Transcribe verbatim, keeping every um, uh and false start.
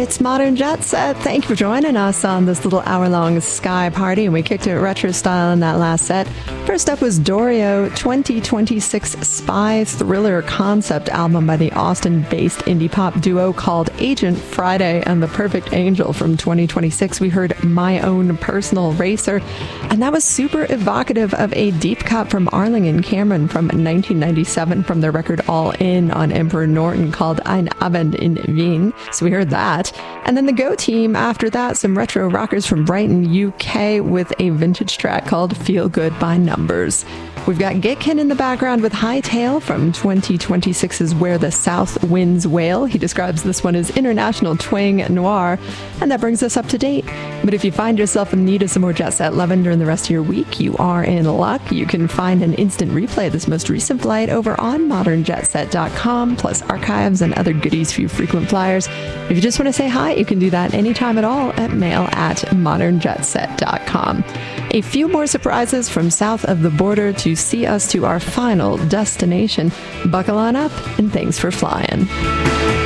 It's Modern Jet Set. Thank you for joining us on this little hour-long Sky Party, and we kicked it retro style in that last set. First up was Dorio, twenty twenty-six spy thriller concept album by the Austin-based indie pop duo called Agent Friday and the Perfect Angel. From twenty twenty-six, we heard My Own Personal Racer, and that was super evocative of a deep cut from Arling and Cameron from nineteen ninety-seven from their record All In on Emperor Norton called Ein Abend in Wien. So we heard that. And then the Go Team, after that, some retro rockers from Brighton, U K, with a vintage track called Feel Good by Numbers. We've got Gitkin in the background with Hightail from twenty twenty-six's Where the South Winds Wail. He describes this one as international twang noir, and that brings us up to date. But if you find yourself in need of some more Jet Set lovin' during the rest of your week, you are in luck. You can find an instant replay of this most recent flight over on modern jet set dot com, plus archives and other goodies for you frequent flyers. If you just want to say hi, you can do that anytime at all at mail at modern jet set dot com. A few more surprises from south of the border to see us to our final destination. Buckle on up, and thanks for flying.